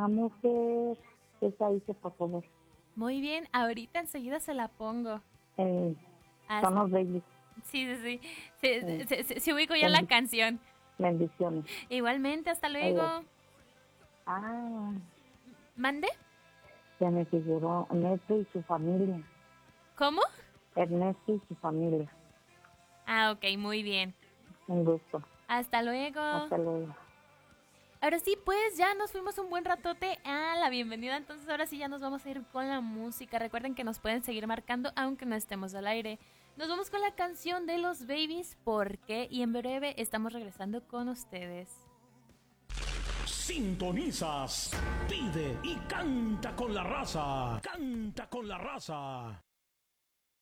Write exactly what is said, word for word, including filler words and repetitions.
mujer, esa hice por favor. Muy bien, ahorita enseguida se la pongo. Eh, Hasta- son los babies. Sí, sí, sí. Se, Sí. se, se- se ubico ya la Bendi- canción. Bendiciones. Igualmente, hasta luego. Adiós. Ah, ¿Mande? ya me figuró Ernesto y su familia. ¿Cómo? Ernesto y su familia. Ah, ok, muy bien. Un gusto. Hasta luego. Hasta luego. Ahora sí, pues ya nos fuimos un buen ratote a la bienvenida, entonces ahora sí ya nos vamos a ir con la música. Recuerden que nos pueden seguir marcando aunque no estemos al aire. Nos vamos con la canción de los Babies, ¿por qué? Y en breve estamos regresando con ustedes. Sintonizas, pide y canta con la raza. Canta con la raza.